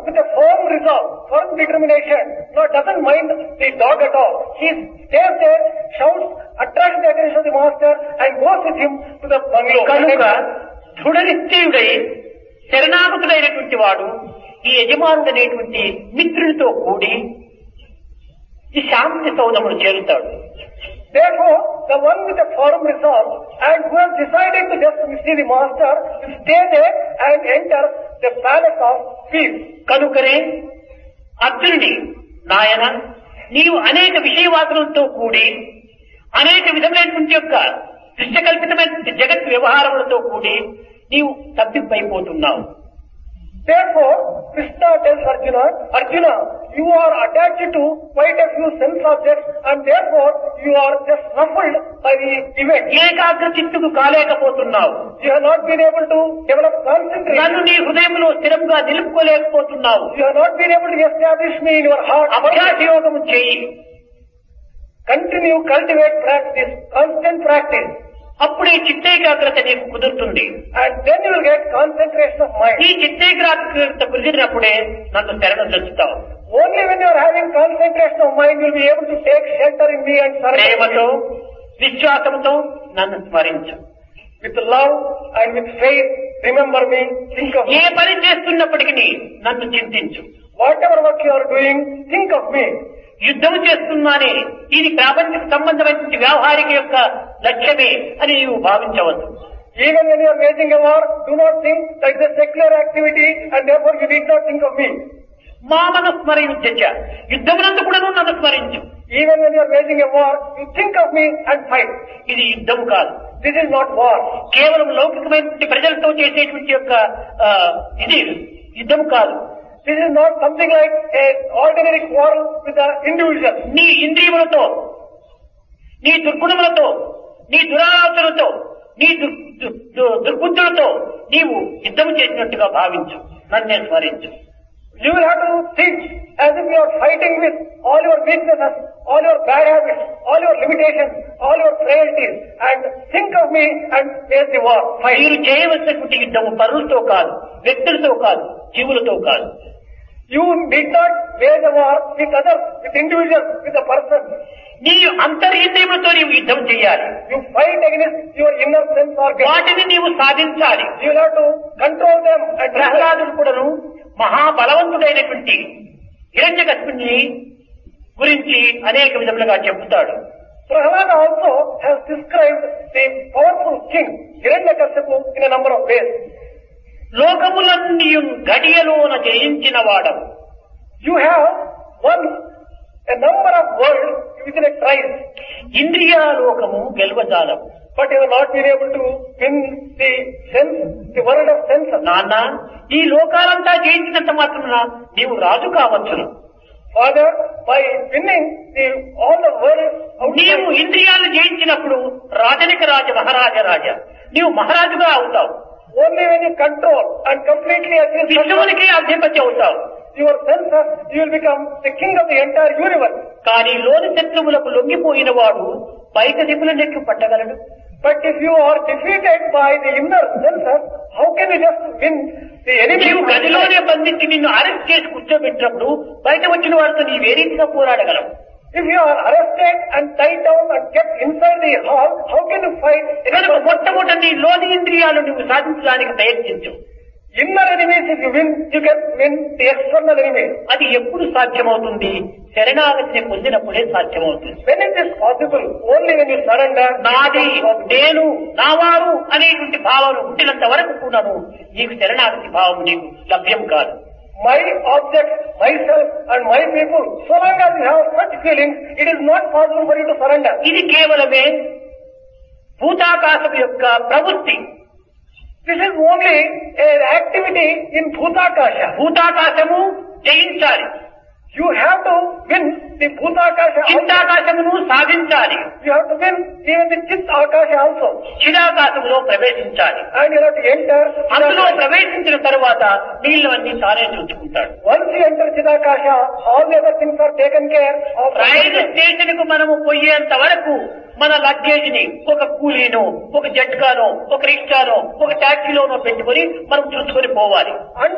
with a firm resolve, firm determination, doesn't mind the dog at all. He stays there, shouts, attracts the attention of the master and goes with him to the bungalow. కనుక దృఢనిశ్చయుడై శరణాగతుడైనటువంటి వాడు ఈ యజమానుడనేటువంటి మిత్రునితో కూడి ఈ శాంతి సౌధమును చేరుతాడు. Therefore, the one with a firm resolve and who has decided to just see the master will stay there and enter the palace of peace. కనుకనే అర్జునుని నాయన నీవు అనేక విషయవాసనలతో కూడి అనేక విధమైనటువంటి యొక్క దృశ్యకల్పితమైన జగత్ వ్యవహారములతో కూడి నీవు తప్పిపోతున్నావు. Therefore, Krishna tells Arjuna, Arjuna, you are attached to quite a few sense objects and therefore you are just ruffled by the event. ఏకాగ్ర చిత్తుకు కాలేకపోతున్నావు. You have not been able to develop concentration. నన్ను నీ హృదయంలో స్థిరంగా నిలుపుకోలేకపోతున్నావు. You have not been able to establish me in your heart. అభ్యాస యోగము చేయి. Continue, cultivate practice, constant practice. అప్పుడే చిత్తేకాగ్రత నీకు కుదురుతుంది. And then you will get concentration of mind. ఈ చిత్తేకాగ్రత కుదిరినప్పుడే నన్ను శరణు తెచ్చుతావు. Only when you are having concentration of mind, you will be able to take shelter in me and surrender. ప్రేమతో విశ్వాసంతో నన్ను స్మరించు. With love and with faith, remember me, think of me. ఏ పని చేస్తున్నప్పటికీ నన్ను చింతించు. Whatever work you are doing, think of me. యుద్ధం చేస్తున్నానే ఇది ప్రాపంచిక సంబంధమైన వ్యవహారిక యొక్క లక్ష్యమే అని నీవు భావించవద్దు. Even when you are waging a war, do not think that it is a secular activity and therefore you need not think of me. మామను స్మరించ యుద్ధమునందు కూడా నన్ను స్మరించు. Even when you are waging a war, you think of me and fight. ఇది యుద్ధం కాదు. This is not war. కేవలం లౌకికమైన ప్రజలతో చేసేటువంటి యొక్క ఇది యుద్ధం కాదు. This is not something like an ordinary quarrel with the individual. నీ ఇంద్రియములతో, నీ దుర్గుణములతో, నీ దురాలోచనలతో, నీ దుర్బుద్ధులతో నీవు యుద్ధం చేసినట్టుగా భావించు. నన్నే స్మరించు. You will have to think as if you are fighting with all your weaknesses, all your bad habits, all your limitations, all your frailties, and think of me and face the war. మీరు చేయవలసినటువంటి యుద్ధము పరులతో కాదు, వ్యక్తులతో కాదు, జీవులతో కాదు. You need not wage a war with others, with individuals, with a person. నీ అంతరింద్రియములతో నీవు యుద్ధం చేయాలి. You fight against your inner sense organs. వాటిని నీవు సాధించాలి. You will have to control them. And ప్రహ్లాదుడు కూడాను మహాబలవంతుడైనటువంటి హిరణ్యకశిపుని గురించి అనేక విధములుగా చెబుతాడు. Prahlada also has described the powerful king Hiranyakashipu in a number of ways. లోకములన్నీ గడియలోన జయించిన వాడవు. You have won a number of worlds within a trice. ఇంద్రియాలోకము గెలవజాలవు. But you have not been able to win the sense, the world of senses. నాన్న, ఈ లోకాలంతా జయించినంత మాత్రమున నీవు రాజు కావచ్చును. Father, by winning all the world నీవు outside, ఇంద్రియాలను జయించినప్పుడు రాజనిక రాజ మహారాజ రాజ నీవు మహారాజుగా అవుతావు. only when you control and completely agree విశ్వమునికి అధిపతి అవుతావు. your senses, you will become the king of the entire universe. కానీ లోని శత్రువులకు లొంగిపోయిన వాడు బయట దిగులనెట్లు పట్టగలడు. But if you are defeated by the inner senses, how can you just win the enemy? నీవు గదిలోనే బంధించి నిన్ను అరెస్ట్ చేసి కూర్చోబెట్టినప్పుడు బయట వచ్చిన వారితో నీవు ఏ రీతిగా పోరాడగలవు? If you are arrested and tied down and kept inside the hall, how can you fight? కనుక మొట్టమొదటి నీ లోని ఇంద్రియాలు నువ్వు సాధించడానికి ప్రయత్నించు. Inner enemies, if you win, you can win the external enemies. అది ఎప్పుడు సాధ్యమవుతుంది? శరణాగతిని పొందినప్పుడే సాధ్యమవుతుంది. When it is possible? Only when you surrender. నాది, నేను, నావారు అనేటువంటి భావన పుట్టినంత వరకు కూడాను నీకు శరణాగతి భావం నీకు లభ్యం కాదు. My object, myself and my people, so long as you have such feelings, it is not possible for you to surrender. ఇది కేవలమే భూతాకాశం యొక్క ప్రవృత్తి. This is only an activity in Bhutakasha. భూతాకాశము జయించాలి. You have to win the Bhutakasha. చిత్తాకాశమును సాధించాలి. You have to win even the Chit Akasha also. చిదాకాశంలో ప్రవేశించాలి. And you have to enter. అందులో ప్రవేశించిన తరువాత నీళ్ళవన్నీ తానే చూసుకుంటాడు. Once you enter Chidakasha, all the other things are taken care of. Rail station కు మనము పోయేంత వరకు మన లగేజ్ ని ఒక కూలీనో, ఒక జట్కానో, ఒక రిక్షానో, ఒక టాక్సీలోనో పెట్టుకుని మనం చూసుకొని పోవాలి.